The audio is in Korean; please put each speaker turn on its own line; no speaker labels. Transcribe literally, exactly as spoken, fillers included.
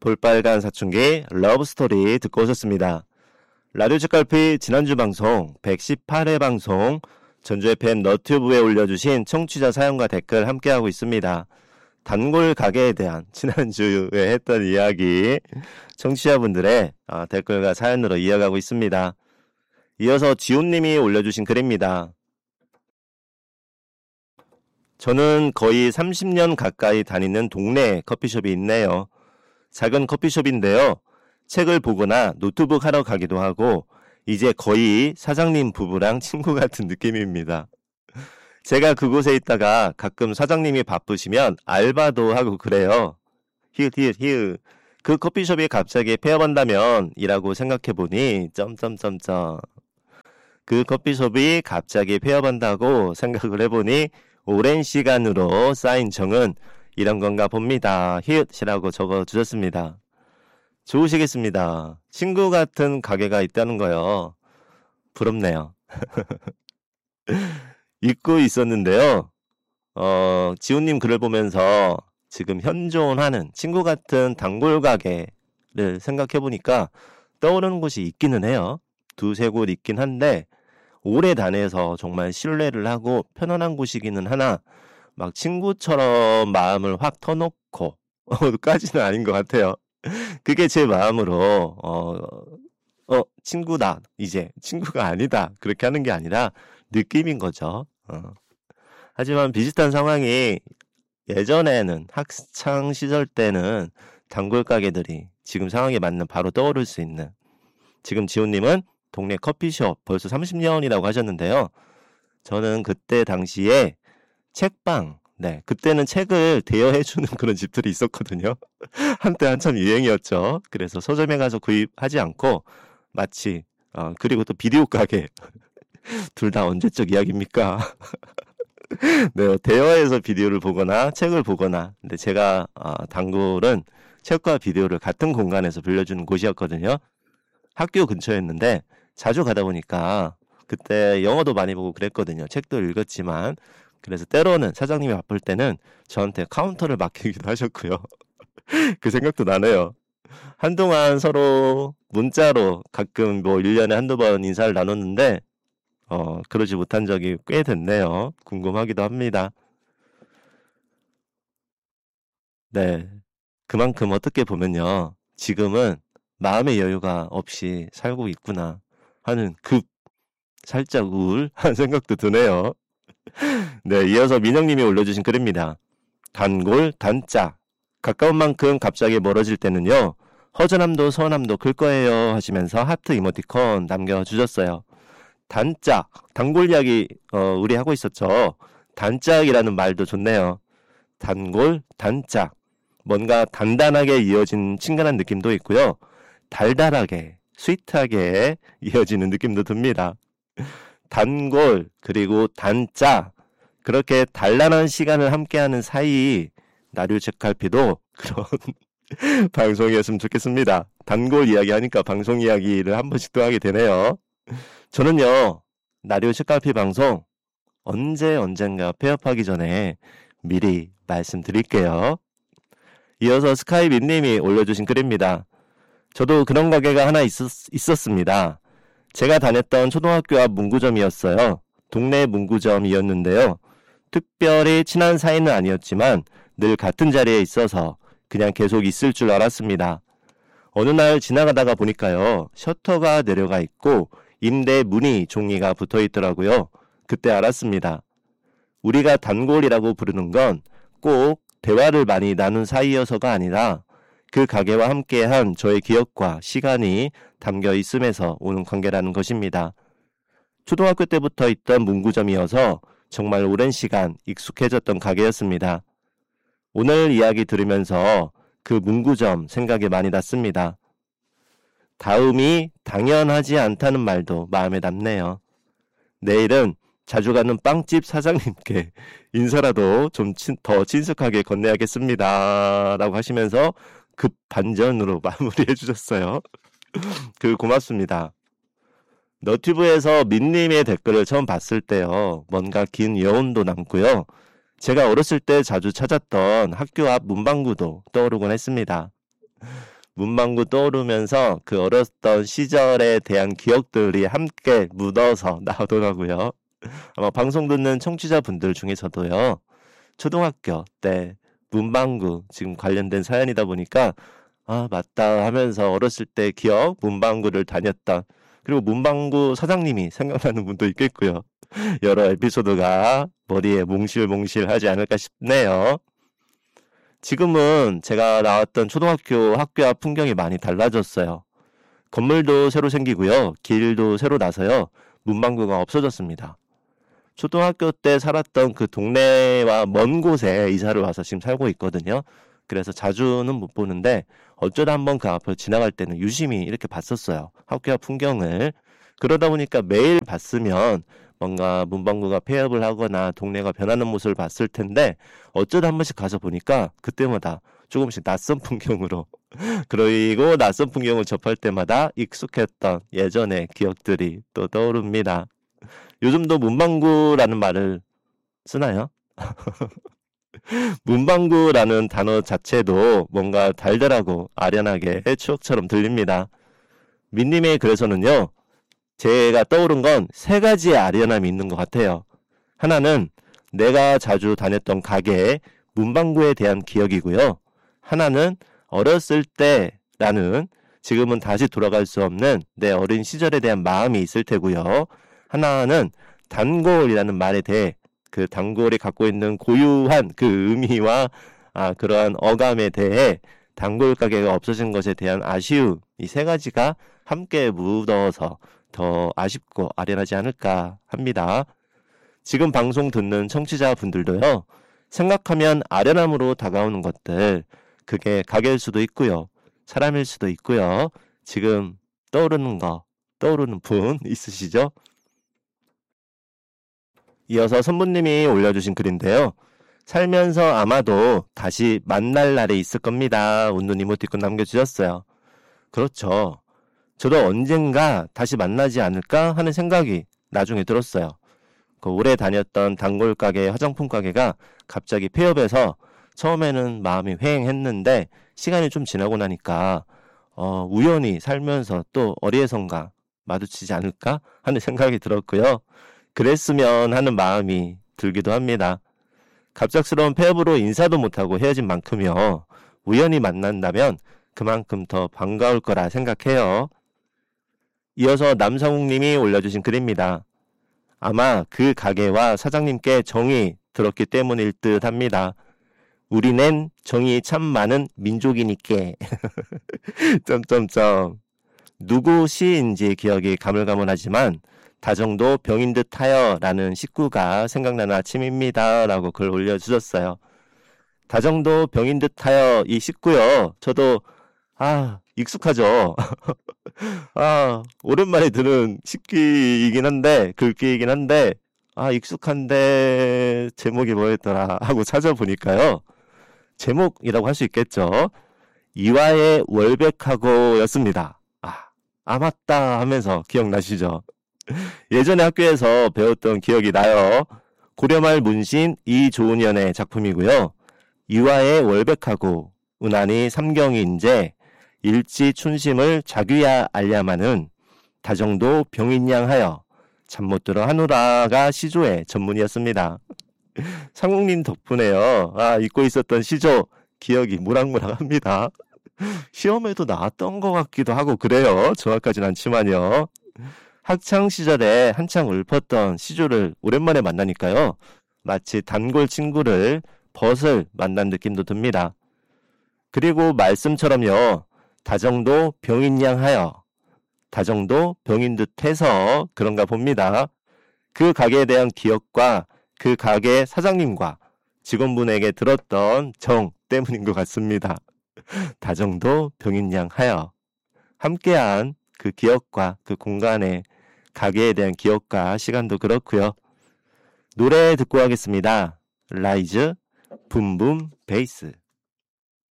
볼빨간 사춘기 러브스토리 듣고 오셨습니다. 라디오 책갈피 지난주 방송 백십팔 회 방송 전주 에프엠 너튜브에 올려주신 청취자 사연과 댓글 함께하고 있습니다. 단골 가게에 대한 지난주에 했던 이야기 청취자분들의 어, 댓글과 사연으로 이어가고 있습니다. 이어서 지훈님이 올려주신 글입니다. 저는 거의 삼십 년 가까이 다니는 동네에 커피숍이 있네요. 작은 커피숍인데요. 책을 보거나 노트북 하러 가기도 하고 이제 거의 사장님 부부랑 친구 같은 느낌입니다. 제가 그곳에 있다가 가끔 사장님이 바쁘시면 알바도 하고 그래요. 히읗 히읗 히읗. 그 커피숍이 갑자기 폐업한다면 이라고 생각해보니 점점점점. 그 커피숍이 갑자기 폐업한다고 생각을 해보니 오랜 시간으로 쌓인 정은 이런 건가 봅니다. 히읗이라고 적어주셨습니다. 좋으시겠습니다. 친구 같은 가게가 있다는 거요. 부럽네요. 잊고 있었는데요. 어, 지훈님 글을 보면서 지금 현존하는 친구 같은 단골 가게를 생각해보니까 떠오르는 곳이 있기는 해요. 두세 곳 있긴 한데 오래 다녀서 정말 신뢰를 하고 편안한 곳이기는 하나 막 친구처럼 마음을 확 터놓고 까지는 아닌 것 같아요. 그게 제 마음으로 어, 어 친구다 이제 친구가 아니다 그렇게 하는 게 아니라 느낌인 거죠. 어. 하지만 비슷한 상황이 예전에는 학창 시절 때는 단골 가게들이 지금 상황에 맞는 바로 떠오를 수 있는 지금 지훈님은 동네 커피숍 벌써 삼십 년이라고 하셨는데요. 저는 그때 당시에 책방, 네, 그때는 책을 대여해주는 그런 집들이 있었거든요. 한때 한참 유행이었죠. 그래서 서점에 가서 구입하지 않고 마치, 어, 그리고 또 비디오 가게. 둘 다 언제적 이야기입니까? 네, 대여해서 비디오를 보거나 책을 보거나, 근데 제가, 어, 단골은 책과 비디오를 같은 공간에서 빌려주는 곳이었거든요. 학교 근처였는데 자주 가다 보니까 그때 영어도 많이 보고 그랬거든요. 책도 읽었지만. 그래서 때로는 사장님이 바쁠 때는 저한테 카운터를 맡기기도 하셨고요. 그 생각도 나네요. 한동안 서로 문자로 가끔 뭐 일 년에 한두 번 인사를 나눴는데 어, 그러지 못한 적이 꽤 됐네요. 궁금하기도 합니다. 네. 그만큼 어떻게 보면요. 지금은 마음의 여유가 없이 살고 있구나 하는 급 살짝 우울한 생각도 드네요. 네, 이어서 민영님이 올려주신 글입니다. 단골, 단짝. 가까운 만큼 갑자기 멀어질 때는요. 허전함도 서운함도 클 거예요 하시면서 하트 이모티콘 남겨주셨어요. 단짝, 단골 이야기 어, 우리 하고 있었죠. 단짝이라는 말도 좋네요. 단골, 단짝. 뭔가 단단하게 이어진 친근한 느낌도 있고요. 달달하게, 스윗하게 이어지는 느낌도 듭니다. 단골 그리고 단짝 그렇게 단란한 시간을 함께하는 사이 나류 책갈피도 그런 방송이었으면 좋겠습니다. 단골 이야기하니까 방송 이야기를 한 번씩 또 하게 되네요. 저는요 나류 책갈피 방송 언제 언젠가 폐업하기 전에 미리 말씀드릴게요. 이어서 스카이빈님이 올려주신 글입니다. 저도 그런 가게가 하나 있었, 있었습니다. 제가 다녔던 초등학교 앞 문구점이었어요. 동네 문구점이었는데요. 특별히 친한 사이는 아니었지만 늘 같은 자리에 있어서 그냥 계속 있을 줄 알았습니다. 어느 날 지나가다가 보니까요. 셔터가 내려가 있고 임대 문의 종이가 붙어 있더라고요. 그때 알았습니다. 우리가 단골이라고 부르는 건 꼭 대화를 많이 나눈 사이여서가 아니라 그 가게와 함께한 저의 기억과 시간이 담겨 있음에서 오는 관계라는 것입니다. 초등학교 때부터 있던 문구점이어서 정말 오랜 시간 익숙해졌던 가게였습니다. 오늘 이야기 들으면서 그 문구점 생각이 많이 났습니다. 다음이 당연하지 않다는 말도 마음에 남네요. 내일은 자주 가는 빵집 사장님께 인사라도 좀 더 친숙하게 건네야겠습니다. 라고 하시면서 급 반전으로 마무리해 주셨어요. 그 고맙습니다. 너튜브에서 민님의 댓글을 처음 봤을 때요. 뭔가 긴 여운도 남고요. 제가 어렸을 때 자주 찾았던 학교 앞 문방구도 떠오르곤 했습니다. 문방구 떠오르면서 그 어렸던 시절에 대한 기억들이 함께 묻어서 나오더라고요. 아마 방송 듣는 청취자분들 중에서도요. 초등학교 때 문방구 지금 관련된 사연이다 보니까 아 맞다 하면서 어렸을 때 기억 문방구를 다녔다. 그리고 문방구 사장님이 생각나는 분도 있겠고요. 여러 에피소드가 머리에 몽실몽실 하지 않을까 싶네요. 지금은 제가 나왔던 초등학교 학교 앞 풍경이 많이 달라졌어요. 건물도 새로 생기고요. 길도 새로 나서요. 문방구가 없어졌습니다. 초등학교 때 살았던 그 동네와 먼 곳에 이사를 와서 지금 살고 있거든요. 그래서 자주는 못 보는데 어쩌다 한번 그 앞을 지나갈 때는 유심히 이렇게 봤었어요. 학교 앞 풍경을. 그러다 보니까 매일 봤으면 뭔가 문방구가 폐업을 하거나 동네가 변하는 모습을 봤을 텐데 어쩌다 한 번씩 가서 보니까 그때마다 조금씩 낯선 풍경으로 그리고 낯선 풍경을 접할 때마다 익숙했던 예전의 기억들이 또 떠오릅니다. 요즘도 문방구라는 말을 쓰나요? 문방구라는 단어 자체도 뭔가 달달하고 아련하게 추억처럼 들립니다. 민님의 글에서는요. 제가 떠오른 건 세 가지의 아련함이 있는 것 같아요. 하나는 내가 자주 다녔던 가게 문방구에 대한 기억이고요. 하나는 어렸을 때라는 지금은 다시 돌아갈 수 없는 내 어린 시절에 대한 마음이 있을 테고요. 하나는 단골이라는 말에 대해 그 단골이 갖고 있는 고유한 그 의미와 아, 그러한 어감에 대해 단골 가게가 없어진 것에 대한 아쉬움, 이 세 가지가 함께 묻어서 더 아쉽고 아련하지 않을까 합니다. 지금 방송 듣는 청취자분들도요. 생각하면 아련함으로 다가오는 것들, 그게 가게일 수도 있고요. 사람일 수도 있고요. 지금 떠오르는 거, 떠오르는 분 있으시죠? 이어서 선부님이 올려주신 글인데요. 살면서 아마도 다시 만날 날이 있을 겁니다. 웃는 이모티콘 남겨주셨어요. 그렇죠. 저도 언젠가 다시 만나지 않을까 하는 생각이 나중에 들었어요. 그 오래 다녔던 단골 가게, 화장품 가게가 갑자기 폐업해서 처음에는 마음이 휑했는데 시간이 좀 지나고 나니까 어, 우연히 살면서 또 어디에선가 마주치지 않을까 하는 생각이 들었고요. 그랬으면 하는 마음이 들기도 합니다. 갑작스러운 폐업으로 인사도 못하고 헤어진 만큼요. 우연히 만난다면 그만큼 더 반가울 거라 생각해요. 이어서 남성욱님이 올려주신 글입니다. 아마 그 가게와 사장님께 정이 들었기 때문일 듯 합니다. 우리는 정이 참 많은 민족이니께. 점점점. 누구 시인지 기억이 가물가물하지만 다정도 병인 듯하여 라는 식구가 생각나는 아침입니다. 라고 글 올려주셨어요. 다정도 병인 듯하여 이 식구요. 저도 아 익숙하죠. 아 오랜만에 들은 식기이긴 한데 글귀이긴 한데 아 익숙한데 제목이 뭐였더라 하고 찾아보니까요. 제목이라고 할 수 있겠죠. 이화의 월백하고 였습니다. 아, 아 맞다 하면서 기억나시죠? 예전에 학교에서 배웠던 기억이 나요. 고려말 문신 이조은현의 작품이고요. 이화의 월백하고 은하니 삼경인제 일지 춘심을 자귀야 알야마는 다정도 병인양하여 잠 못 들어 하노라가 시조의 전문이었습니다. 상욱님 덕분에요. 아 잊고 있었던 시조 기억이 무락무락합니다. 시험에도 나왔던 것 같기도 하고 그래요. 정확하진 않지만요. 학창시절에 한창 읊었던 시조를 오랜만에 만나니까요. 마치 단골 친구를 벗을 만난 느낌도 듭니다. 그리고 말씀처럼요. 다정도 병인양하여 다정도 병인 듯해서 그런가 봅니다. 그 가게에 대한 기억과 그 가게 사장님과 직원분에게 들었던 정 때문인 것 같습니다. 다정도 병인양하여 함께한 그 기억과 그 공간의 가게에 대한 기억과 시간도 그렇고요. 노래 듣고 하겠습니다. 라이즈 붐붐 베이스.